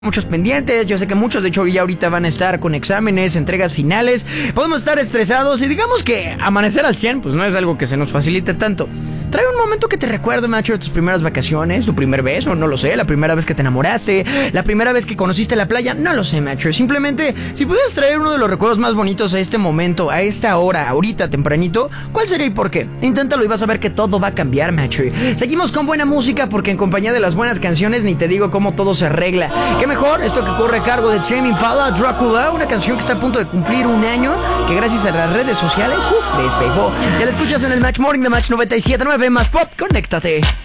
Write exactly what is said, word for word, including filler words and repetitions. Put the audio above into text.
Muchos pendientes, yo sé que muchos de hecho ya ahorita van a estar con exámenes, entregas finales, podemos estar estresados y digamos que amanecer al cien pues no es algo que se nos facilite tanto. Trae un momento que te recuerde, macho, de tus primeras vacaciones, tu primer beso, no lo sé, la primera vez que te enamoraste, la primera vez que conociste la playa, no lo sé, macho. Simplemente, si pudieras traer uno de los recuerdos más bonitos a este momento, a esta hora, ahorita, tempranito, ¿cuál sería y por qué? Inténtalo y vas a ver que todo va a cambiar, macho. Seguimos con buena música porque en compañía de las buenas canciones ni te digo cómo todo se arregla. ¿Qué mejor? Esto que corre a cargo de Tame Impala, Drácula, una canción que está a punto de cumplir un año, que gracias a las redes sociales, uf, despegó. Ya la escuchas en el Match Morning de Match noventa y siete punto nueve más pop, conéctate.